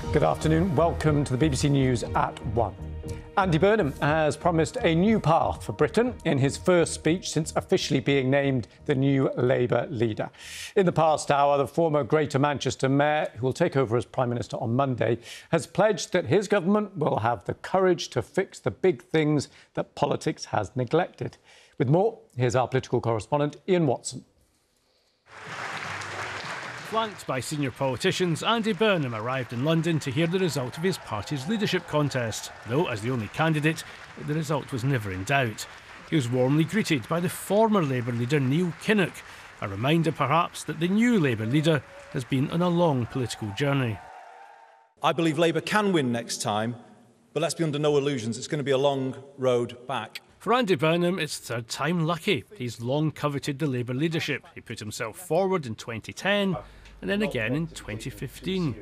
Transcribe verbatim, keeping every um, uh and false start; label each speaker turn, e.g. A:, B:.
A: Good afternoon. Welcome to the B B C News at one. Andy Burnham has promised a new path for Britain in his first speech since officially being named the new Labour leader. In the past hour, the former Greater Manchester mayor, who will take over as Prime Minister on Monday, has pledged that his government will have the courage to fix the big things that politics has neglected. With more, here's our political correspondent, Ian Watson.
B: Flanked by senior politicians, Andy Burnham arrived in London to hear the result of his party's leadership contest, though as the only candidate, the result was never in doubt. He was warmly greeted by the former Labour leader Neil Kinnock, a reminder perhaps that the new Labour leader has been on a long political journey.
C: I believe Labour can win next time, but let's be under no illusions, it's going to be a long road back.
B: For Andy Burnham, it's third time lucky. He's long coveted the Labour leadership. He put himself forward in twenty ten and then again in twenty fifteen.